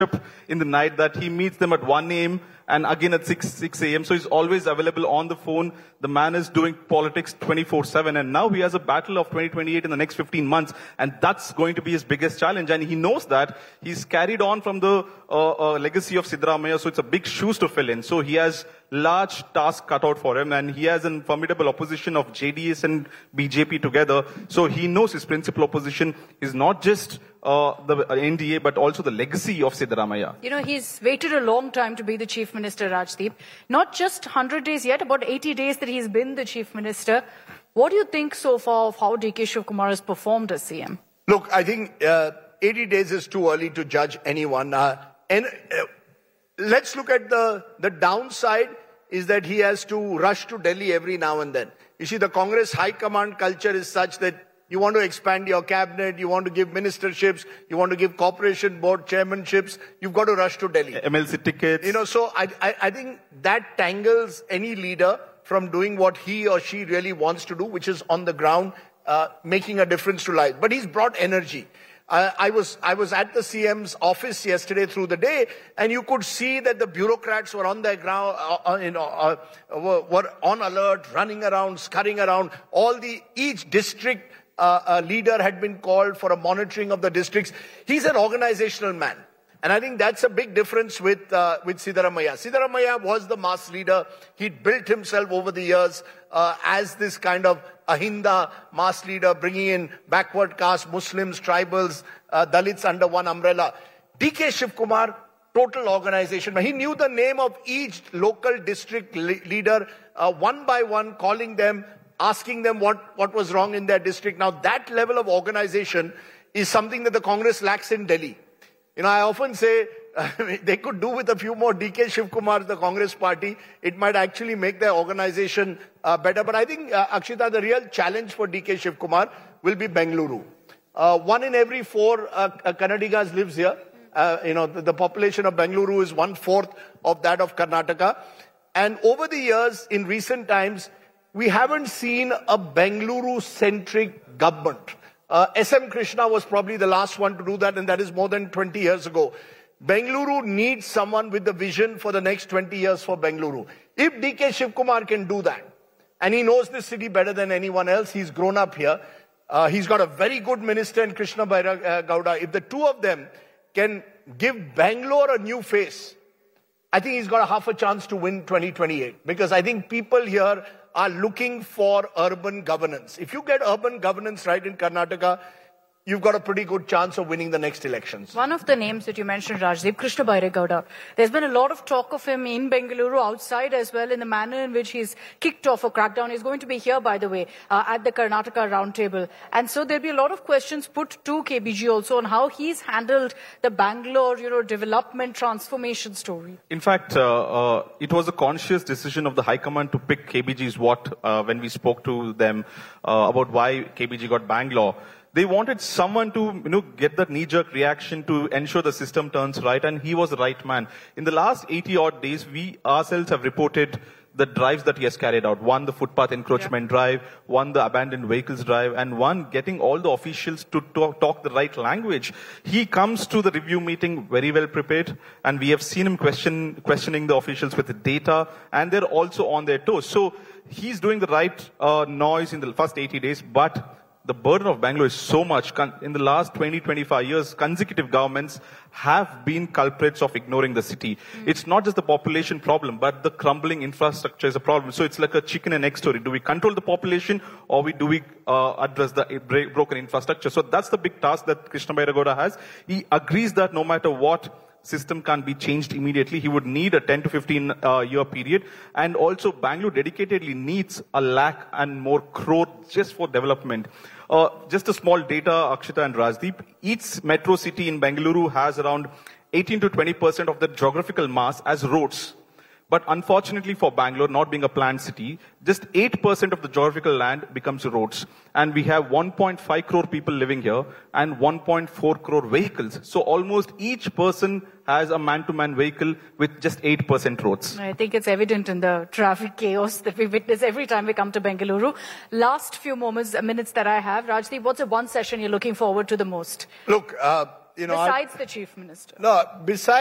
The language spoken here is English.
in the night that he meets them at 1 a.m. and again at 6 a.m. So he's always available on the phone. The man is doing politics 24/7. And now he has a battle of 2028 in the next 15 months. And that's going to be his biggest challenge. And he knows that. He's carried on from the legacy of Siddaramaiah. So it's a big shoes to fill in. So he has large task cut out for him. And he has a formidable opposition of JDS and BJP together. So he knows his principal opposition is not just the NDA, but also the legacy of Siddaramaiah. You know, he's waited a long time to be the Chief Minister, Rajdeep. Not just 100 days yet, about 80 days that he's been the Chief Minister. What do you think so far of how DK Shivkumar has performed as CM? Look, I think 80 days is too early to judge anyone. Let's look at the downside is that he has to rush to Delhi every now and then. You see, the Congress high command culture is such that you want to expand your cabinet, you want to give ministerships, you want to give corporation board chairmanships, you've got to rush to Delhi. MLC tickets. You know, so I think that tangles any leader from doing what he or she really wants to do, which is on the ground, making a difference to life. But he's brought energy. I was at the CM's office yesterday through the day, and you could see that the bureaucrats were on their ground, were on alert, running around, scurrying around. Each district leader had been called for a monitoring of the districts. He's an organizational man. And I think that's a big difference with Siddaramaiah. Siddaramaiah was the mass leader. He'd built himself over the years as this kind of Ahinda mass leader, bringing in backward caste, Muslims, tribals, Dalits under one umbrella. DK Shivkumar, total organization. He knew the name of each local district leader, one by one, calling them, asking them what was wrong in their district. Now, that level of organization is something that the Congress lacks in Delhi. You know, I often say they could do with a few more DK Shivkumar, the Congress party. It might actually make their organization better. But I think, Akshita, the real challenge for DK Shivkumar will be Bengaluru. 1 in every 4 Kannadigas lives here. You know, the population of Bengaluru is 1/4 of that of Karnataka. And over the years, in recent times, we haven't seen a Bengaluru-centric government. S.M. Krishna was probably the last one to do that, and that is more than 20 years ago. Bengaluru needs someone with the vision for the next 20 years for Bengaluru. If DK Shivkumar can do that, and he knows this city better than anyone else, he's grown up here, he's got a very good minister in Krishna Bairagowda. If the two of them can give Bangalore a new face, I think he's got a half a chance to win 2028. Because I think people here are looking for urban governance. If you get urban governance right in Karnataka, you've got a pretty good chance of winning the next elections. One of the names that you mentioned, Rajdeep, Krishna Bairagowda. There's been a lot of talk of him in Bengaluru, outside as well, in the manner in which he's kicked off a crackdown. He's going to be here, by the way, at the Karnataka roundtable. And so there'll be a lot of questions put to KBG also on how he's handled the Bangalore, development transformation story. In fact, it was a conscious decision of the High Command to pick KBG's when we spoke to them about why KBG got Bangalore. They wanted someone to, get that knee-jerk reaction to ensure the system turns right, and he was the right man. In the last 80-odd days, we ourselves have reported the drives that he has carried out. One, the footpath encroachment drive, one, the abandoned vehicles drive, and one, getting all the officials to talk the right language. He comes to the review meeting very well prepared, and we have seen him questioning the officials with the data, and they're also on their toes. So he's doing the right noise in the first 80 days, but the burden of Bangalore is so much. In the last 20-25 years, consecutive governments have been culprits of ignoring the city. It's not just the population problem, but the crumbling infrastructure is a problem. So it's like a chicken and egg story. Do we control the population, or do we address the broken infrastructure? So that's the big task that Krishna Bairagowda has. He agrees that no matter what, system can't be changed immediately. He would need a 10 to 15 year period. And also Bangalore dedicatedly needs a lakh and more crore just for development. Just a small data, Akshita and Rajdeep. Each metro city in Bengaluru has around 18 to 20% of the geographical mass as roads. But unfortunately for Bangalore, not being a planned city, just 8% of the geographical land becomes roads. And we have 1.5 crore people living here and 1.4 crore vehicles. So almost each person has a man-to-man vehicle with just 8% roads. I think it's evident in the traffic chaos that we witness every time we come to Bengaluru. Last few minutes that I have, Rajdeep, what's the one session you're looking forward to the most? Look, you know, Besides the chief minister. no, besides